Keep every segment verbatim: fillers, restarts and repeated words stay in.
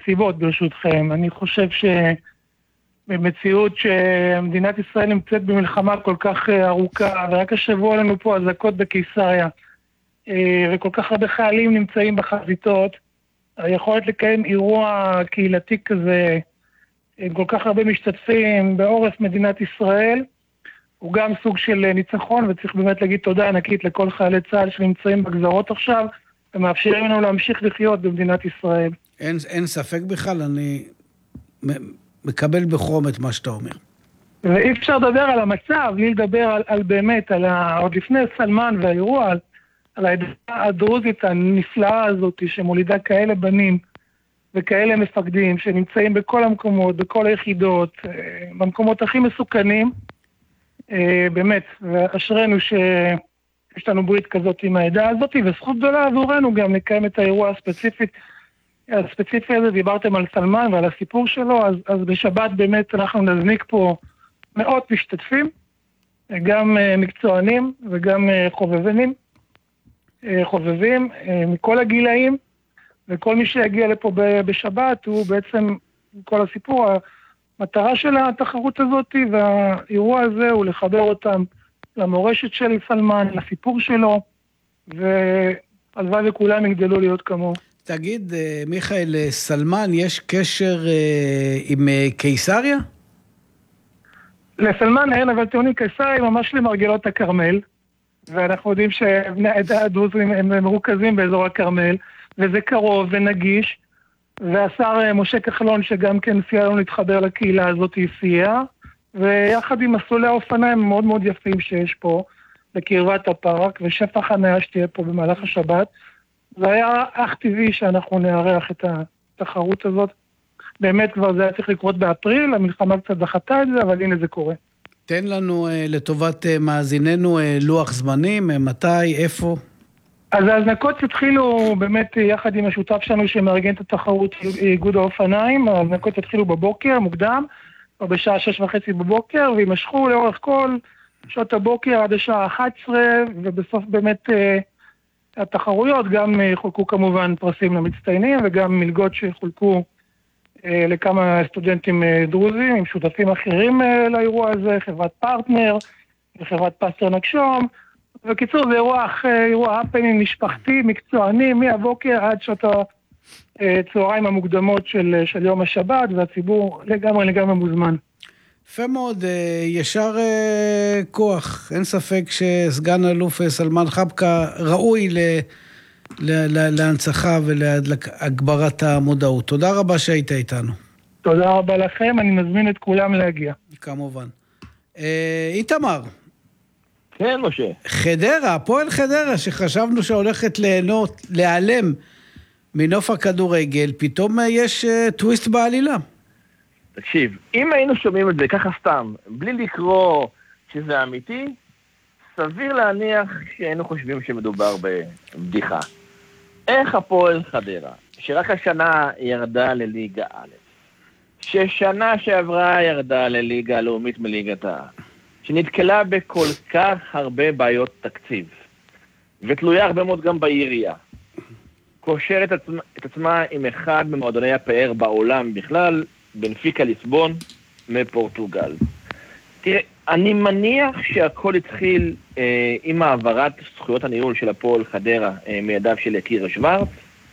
סיבות ברשותכם. אני חושב שבמציאות שמדינת ישראל נמצאת במלחמה כל כך ארוכה, ורק השבוע לנו פה אזעקות בקיסריה, וכל כך הרבה חיילים נמצאים בחזיתות, היכולת לקיים אירוע קהילתי כזה, עם כל כך הרבה משתתפים בעורף מדינת ישראל, הוא גם סוג של ניצחון, וצריך באמת להגיד תודה ענקית לכל חיילי צה"ל שנמצאים בגזרות עכשיו, ומאפשרים לנו להמשיך לחיות במדינת ישראל. אין, אין ספק בכלל, אני מקבל בחום את מה שאתה אומר. ואי אפשר לדבר על המצב, בלי לדבר על, על באמת, על ה, עוד לפני סלמן והאירוע, על, על העדה הדרוזית הנפלאה הזאת, שמולידה כאלה בנים, וכאלה מפקדים, שנמצאים בכל המקומות, בכל היחידות, במקומות הכי מסוכנים, באמת, ואשרנו שיש לנו ברית כזאת עם העדה הזאת, וזכות גדולה עבורנו גם לקיים את האירוע הספציפי, הספציפי הזה. דיברתם על סלמן ועל הסיפור שלו, אז, אז בשבת באמת אנחנו נזניק פה מאות משתתפים, גם מקצוענים וגם חובבנים, חובבים מכל הגילאים, וכל מי שיגיע לפה בשבת הוא בעצם כל הסיפור. המטרה של התחרות הזאת והאירוע הזה הוא לחבר אותם למורשת של סלמן, לסיפור שלו, והלוואי וכולם יגדלו להיות כמוהו. תגיד, מיכאל, סלמן יש קשר עם קיסריה? לסלמן אין, אבל טיעונים קיסריה ממש למרגלות הכרמל, ואנחנו יודעים שבני העדה הדרוזים הם מרוכזים באזור הכרמל, וזה קרוב ונגיש, והשר משה כחלון שגם כן סייע לנו להתחבר לקהילה הזאת סייע, ויחד עם מסלולי האופניים מאוד מאוד יפים שיש פה בקרבת הפארק, ושפע חניה שתהיה פה במהלך השבת, זה היה אך טבעי שאנחנו נארח את התחרות הזאת. באמת כבר זה היה צריך לקרות באפריל, המלחמה קצת דחתה את זה, אבל הנה זה קורה. תן לנו לטובת מאזיננו לוח זמנים, מתי, איפה? אז ההזנקות התחילו באמת יחד עם השותף שלנו שמארגן את התחרות, איגוד האופניים. ההזנקות התחילו בבוקר, מוקדם, או בשעה שש וחצי בבוקר, וימשכו לאורך כל שעות הבוקר עד השעה אחת עשרה, ובסוף באמת התחרויות גם חולקו כמובן פרסים למצטיינים, וגם מלגות שחולקו לכמה סטודנטים דרוזים, עם שותפים אחרים לאירוע הזה, חברת פרטנר, וחברת פסטר נקשום. בקיצור, זה אירוע, אירוע הפנים משפחתי, מקצועני, מהבוקר עד שעות הצהריים המוקדמות של, של יום השבת, והציבור לגמרי לגמרי מוזמן. יפה מאוד, ישר כוח. אין ספק שסגן אלוף סלמן חבקה ראוי ל, ל, ל, להנצחה ולהגברת המודעות. תודה רבה שהיית איתנו. תודה רבה לכם, אני מזמין את כולם להגיע. כמובן. איתמר. כן, משה. חדרה, הפועל חדרה, שחשבנו שהולכת ליהנות, להיעלם מנוף הכדורגל, פתאום יש uh, טוויסט בעלילה. תקשיב, אם היינו שומעים את זה ככה סתם, בלי לקרוא שזה אמיתי, סביר להניח שהיינו חושבים שמדובר בבדיחה. איך הפועל חדרה, שרק השנה ירדה לליגה א', ששנה שעברה ירדה לליגה הלאומית מליגת העל, שנתקלה בכל כך הרבה בעיות תקציב, ותלויה הרבה מאוד גם בעירייה, קושר את עצמה, את עצמה עם אחד ממועדוני הפאר בעולם בכלל, בנפיקה ליסבון מפורטוגל. תראה, אני מניח שהכל התחיל אה, עם העברת זכויות הניהול של הפועל חדרה אה, מידיו של יקיר שוורץ,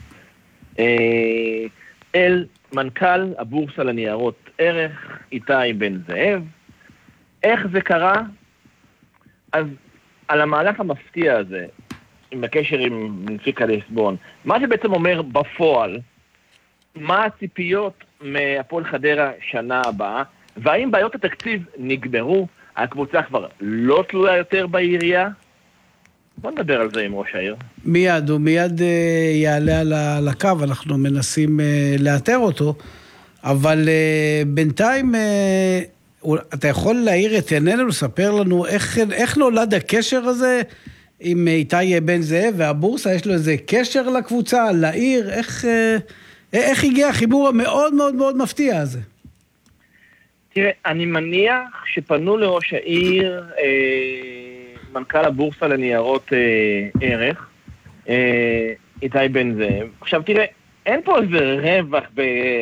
אה, אל מנכ"ל הבורסה לניירות ערך, איתי בן זאב. איך זה קרה? אז על המהלך המפתיע הזה, עם הקשר עם בנפיקה ליסבון, מה זה בעצם אומר בפועל? מה הציפיות מהפועל חדרה שנה הבאה? והאם בעיות התקציב נגמרו? הקבוצה כבר לא תלויה יותר בעירייה? בוא נדבר על זה עם ראש העיר. מיד, הוא מיד uh, יעלה על הקו, אנחנו מנסים uh, לאתר אותו, אבל uh, בינתיים... Uh, אתה יכול להעיר את עינינו, לספר לנו איך, איך נולד הקשר הזה עם איתי בן זאב והבורסה? יש לו איזה קשר לקבוצה, לעיר? איך, איך הגיע החיבור המאוד מאוד מאוד מפתיע הזה? תראה, אני מניח שפנו לראש העיר אה, מנכ"ל הבורסה לניירות אה, ערך, אה, איתי בן זאב. עכשיו תראה, אין פה איזה רווח ב...